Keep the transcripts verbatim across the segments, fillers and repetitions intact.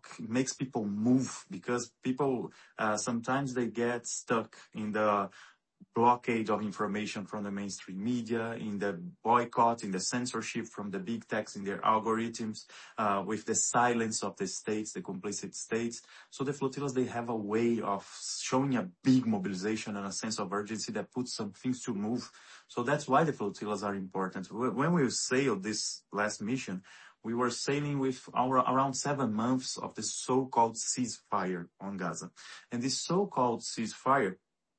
makes people move, because people uh, sometimes they get stuck in the blockade of information from the mainstream media, in the boycott, in the censorship from the big techs in their algorithms, uh, with the silence of the states, the complicit states. So the flotillas, they have a way of showing a big mobilization and a sense of urgency that puts some things to move. So that's why the flotillas are important. When we sailed this last mission, we were sailing with our, around seven months of the so-called ceasefire on Gaza. And this so-called ceasefire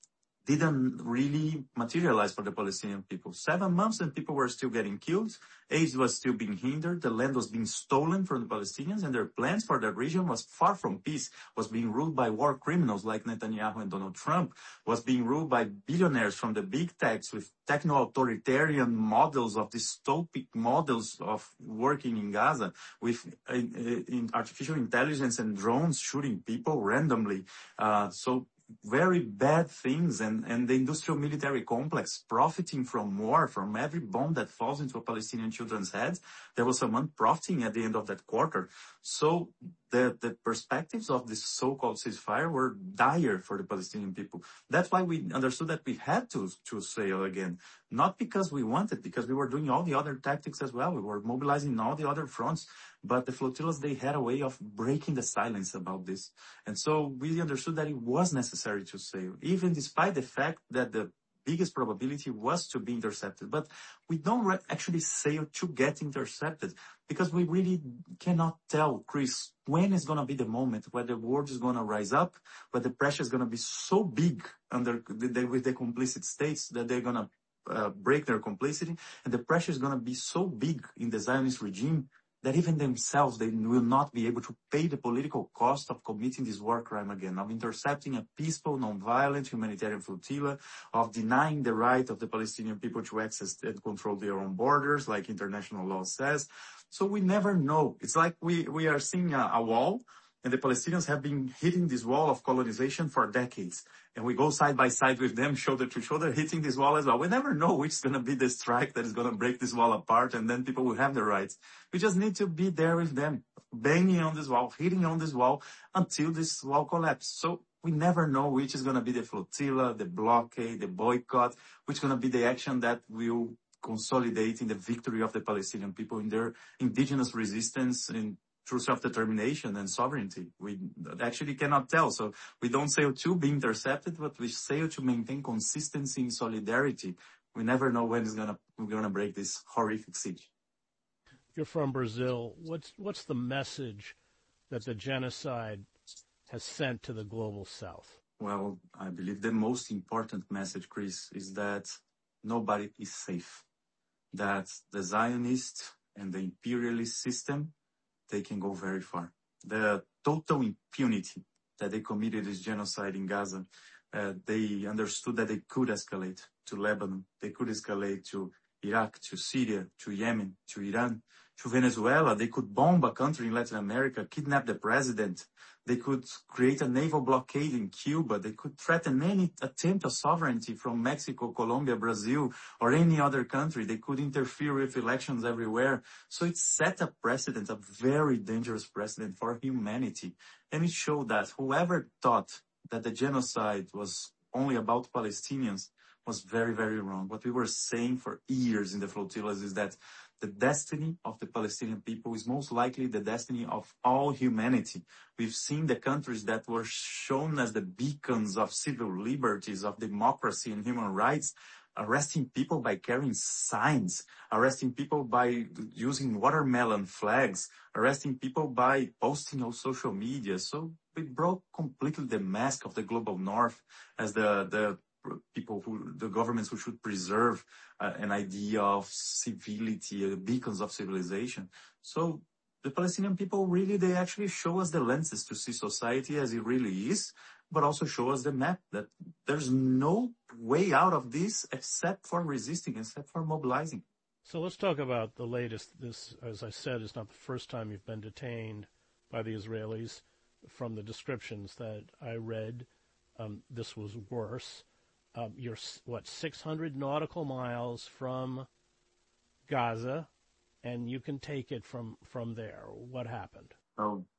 didn't really materialize for the Palestinian people. Seven months and people were still getting killed. Aid was still being hindered. The land was being stolen from the Palestinians, and their plans for the region was far from peace, was being ruled by war criminals like Netanyahu and Donald Trump, was being ruled by billionaires from the big techs with techno-authoritarian models of dystopic models of working in Gaza, with uh, in artificial intelligence and drones shooting people randomly. Uh, so very bad things, and, and the industrial military complex profiting from war, from every bomb that falls into a Palestinian children's heads. There was someone profiting at the end of that quarter. So the, the perspectives of this so-called ceasefire were dire for the Palestinian people. That's why we understood that we had to, to sail again. Not because we wanted, because we were doing all the other tactics as well. We were mobilizing all the other fronts. But the flotillas, they had a way of breaking the silence about this. And so we understood that it was necessary to sail, even despite the fact that the biggest probability was to be intercepted. But we don't re- actually sail to get intercepted, because we really cannot tell, Chris, when is going to be the moment where the world is going to rise up, where the pressure is going to be so big under the, the, with the complicit states that they're going to uh, break their complicity, and the pressure is going to be so big in the Zionist regime that even themselves, they will not be able to pay the political cost of committing this war crime again, of intercepting a peaceful, non-violent humanitarian flotilla, of denying the right of the Palestinian people to access and control their own borders, like international law says. So we never know. It's like we, we are seeing a, a wall, and the Palestinians have been hitting this wall of colonization for decades. And we go side by side with them, shoulder to shoulder, hitting this wall as well. We never know which is going to be the strike that is going to break this wall apart, and then people will have their rights. We just need to be there with them, banging on this wall, hitting on this wall until this wall collapses. So we never know which is going to be the flotilla, the blockade, the boycott, which is going to be the action that will consolidate in the victory of the Palestinian people in their indigenous resistance in through self-determination and sovereignty. We actually cannot tell. So we don't sail to be intercepted, but we sail to maintain consistency in solidarity. We never know when it's gonna, we're gonna break this horrific siege. You're from Brazil. What's, what's the message that the genocide has sent to the global South? Well, I believe the most important message, Chris, is that nobody is safe. That the Zionist and the imperialist system, they can go very far. The total impunity that they committed this genocide in Gaza, uh, they understood that they could escalate to Lebanon. They could escalate to Iraq, to Syria, to Yemen, to Iran, to Venezuela. They could bomb a country in Latin America, kidnap the president. They could create a naval blockade in Cuba. They could threaten any attempt of sovereignty from Mexico, Colombia, Brazil, or any other country. They could interfere with elections everywhere. So it set a precedent, a very dangerous precedent for humanity. And it showed that whoever thought that the genocide was only about Palestinians was very, very wrong. What we were saying for years in the flotillas is that the destiny of the Palestinian people is most likely the destiny of all humanity. We've seen the countries that were shown as the beacons of civil liberties, of democracy and human rights, arresting people by carrying signs, arresting people by using watermelon flags, arresting people by posting on social media. So we broke completely the mask of the global north as the, the people who, the governments who should preserve uh, an idea of civility, uh, beacons of civilization. So the Palestinian people really, they actually show us the lenses to see society as it really is, but also show us the map that there's no way out of this except for resisting, except for mobilizing. So let's talk about the latest. This, as I said, is not the first time you've been detained by the Israelis. From the descriptions that I read, um, this was worse. Um, you're, what, six hundred nautical miles from Gaza, and you can take it from, from there. What happened? Oh,